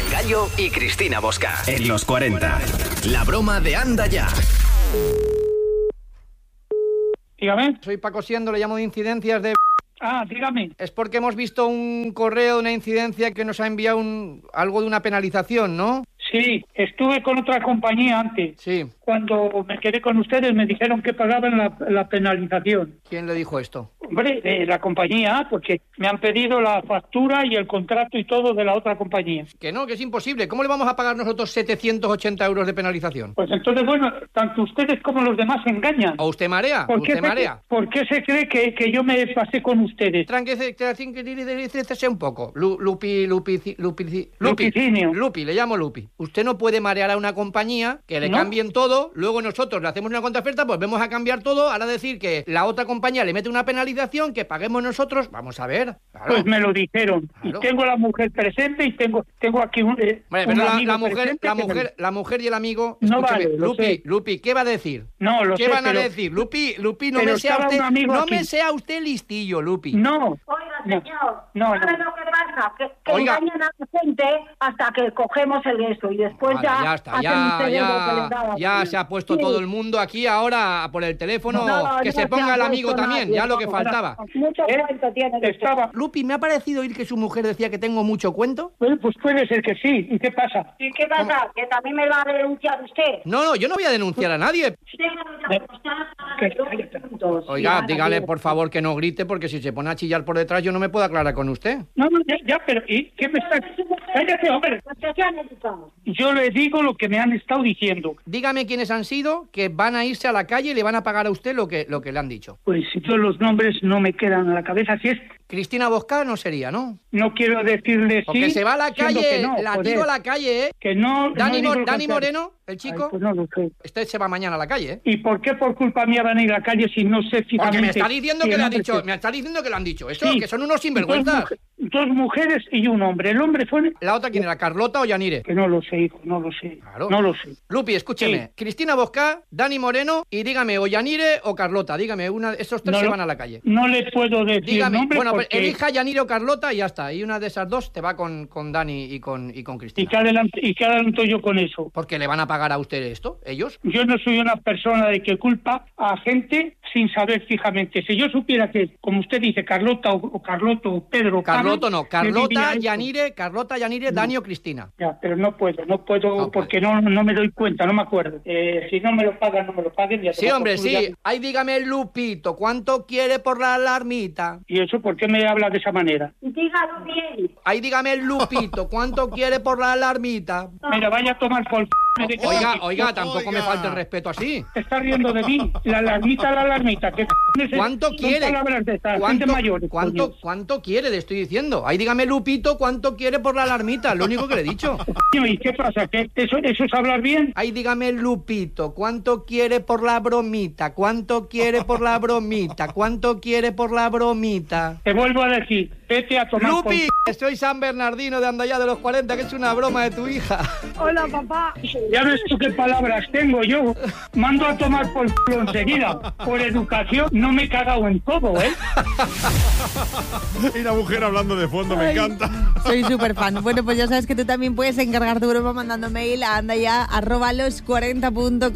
Gallo y Cristina Bosca. En los 40. La broma de Anda Ya. Dígame. Soy Paco Siendo, le llamo de incidencias de... Dígame. Es porque hemos visto un correo de una incidencia que nos ha enviado algo de una penalización, ¿no? Sí, estuve con otra compañía antes. Sí. Cuando me quedé con ustedes me dijeron que pagaban la penalización. ¿Quién le dijo esto? Hombre, la compañía, porque me han pedido la factura y el contrato y todo de la otra compañía. Que no, que es imposible. ¿Cómo le vamos a pagar nosotros 780 euros de penalización? Pues entonces, bueno, tanto ustedes como los demás se engañan. ¿O usted marea? ¿Por qué se cree que yo me pasé con ustedes? Tranquilícese un poco. Lupi, le llamo Lupi. Usted no puede marear a una compañía que le cambien todo, luego nosotros le hacemos una contraoferta, pues vemos a cambiar todo, ahora decir que la otra compañía le mete una penalización, que paguemos nosotros, vamos a ver. Claro. Pues me lo dijeron. Claro. Y tengo a la mujer presente y tengo aquí un la mujer y el amigo. No vale, Lupi, ¿qué va a decir? No, lo ¿Qué sé, van a decir? Lupi, no me sea usted listillo, Lupi. No. Oiga, señor, ¿sabe lo que pasa? Que engañan a la gente hasta que cogemos el eso y después ya está, ya se ha puesto todo el mundo aquí ahora por el teléfono, que se ponga el amigo también, ya lo que faltaba. Mucho cuento tiene. Lupi, me ha parecido oír que su mujer decía que tengo mucho cuento. Pues puede ser que sí. ¿Y qué pasa? ¿Y qué pasa? ¿Que también me va a denunciar usted? No, yo no voy a denunciar a nadie. Oiga, dígale por favor que no grite, porque si se pone a chillar por detrás yo no me puedo aclarar con usted. No, ya, pero ¿y qué me está...? Cállate, hombre. Yo le digo lo que me han estado diciendo. Dígame quiénes han sido, que van a irse a la calle y le van a pagar a usted lo que le han dicho. Pues si todos los nombres no me quedan en la cabeza, si es... Cristina Bosca no sería, ¿no? No quiero decirle sí. Porque se va a la calle, tiro a la calle, ¿eh? Que no... Dani Moreno, el chico. Ay, pues no lo sé. Usted se va mañana a la calle, ¿eh? ¿Y por qué por culpa mía van a ir a la calle si no sé fijamente? Porque me está diciendo que le ha dicho, me está diciendo que lo han dicho. Eso, sí, que son unos sinvergüenzas. Dos mujeres y un hombre. El hombre fue... ¿La otra quién era, Carlota o Yanire? Que no lo sé, hijo, no lo sé. Claro. No lo sé. Lupi, escúcheme. Sí. Cristina Bosca, Dani Moreno y dígame, o Yanire o Carlota. Dígame, esos tres se van a la calle. No le puedo decir. Dígame, nombre bueno, porque... pues elija Yanire o Carlota y ya está. Y una de esas dos te va con Dani y con Cristina. ¿Y qué adelanto yo con eso? ¿Porque le van a pagar a usted esto, ellos? Yo no soy una persona de que culpa a gente sin saber fijamente. Si yo supiera que, como usted dice, Carlota o Carloto o Pedro... Carlota no, Carlota, Yanire, Dani o Cristina. Ya, pero no puedo porque no me doy cuenta, no me acuerdo. Si no me lo pagan, no me lo paguen. Sí, hombre, sí. Ay, dígame, Lupito, ¿cuánto quiere por la alarmita? ¿Y eso por qué me habla de esa manera? Dígalo bien. Ay, dígame, Lupito, ¿cuánto quiere por la alarmita? Mira, vaya a tomar por... Oiga, tampoco me falte el respeto así. Te está riendo de mí. La alarmita. ¿Cuánto quiere? ¿Cuánto quiere? Le estoy diciendo. Ay, dígame, Lupito, ¿cuánto quiere por la alarmita? Lo único que le he dicho. ¿Y qué pasa? ¿Que eso es hablar bien? Ay, dígame, Lupito, ¿cuánto quiere por la bromita? ¿Cuánto quiere por la bromita? ¿Cuánto quiere por la bromita? Te vuelvo a decir, vete a tomar... Lupi, soy San Bernardino de Anda Ya de los 40, que es una broma de tu hija. Hola, papá. Ya ves tú qué palabras tengo yo. Mando a tomar por culo enseguida. Por educación no me he cagado en todo, ¿eh? Y la mujer hablando de fondo, me encanta. Soy súper fan. Bueno, pues ya sabes que tú también puedes encargar tu broma mandando mail a andaya@los40.com.